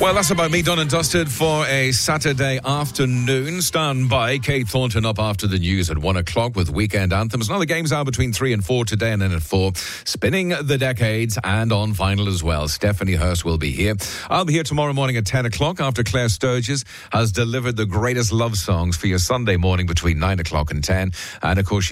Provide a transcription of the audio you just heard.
Well, that's about me done and dusted for a Saturday afternoon. Stand by. Kate Thornton up after the news at 1 o'clock with weekend anthems. Now the games are between 3 and 4 today, and then at 4, spinning the decades and on final as well. Stephanie Hurst will be here. I'll be here tomorrow morning at 10 o'clock after Claire Sturgis has delivered the greatest love songs for your Sunday morning between 9 o'clock and 10. And of course,